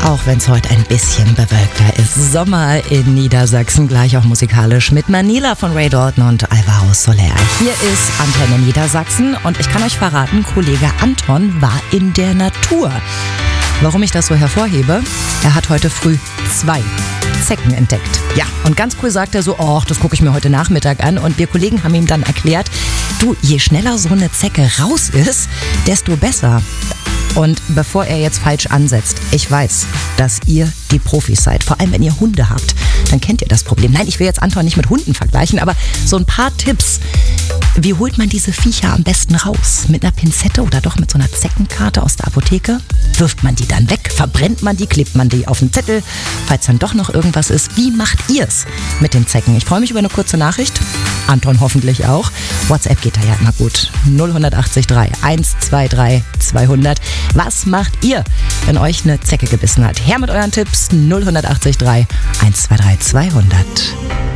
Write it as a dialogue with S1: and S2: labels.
S1: Auch wenn es heute ein bisschen bewölkter ist. Sommer in Niedersachsen, gleich auch musikalisch mit Manila von Ray Dalton und Alvaro Soler. Hier ist Antenne Niedersachsen und ich kann euch verraten, Kollege Anton war in der Natur. Warum ich das so hervorhebe? Er hat heute früh 2 Zecken entdeckt. Ja, und ganz cool sagt er so, das gucke ich mir heute Nachmittag an. Und wir Kollegen haben ihm dann erklärt, du, je schneller so eine Zecke raus ist, desto besser. Und bevor er jetzt falsch ansetzt, ich weiß, dass ihr die Profis seid. Vor allem, wenn ihr Hunde habt, dann kennt ihr das Problem. Nein, ich will jetzt Anton nicht mit Hunden vergleichen, aber so ein paar Tipps. Wie holt man diese Viecher am besten raus? Mit einer Pinzette oder doch mit so einer Zeckenkarte aus der Apotheke? Wirft man die dann weg? Verbrennt man die? Klebt man die auf den Zettel? Falls dann doch noch irgendwas ist, wie macht ihr's mit den Zecken? Ich freue mich über eine kurze Nachricht. Anton hoffentlich auch. WhatsApp geht da ja immer gut. 080 3 123 200. Was macht ihr, wenn euch eine Zecke gebissen hat? Her mit euren Tipps. 080 3 123 200.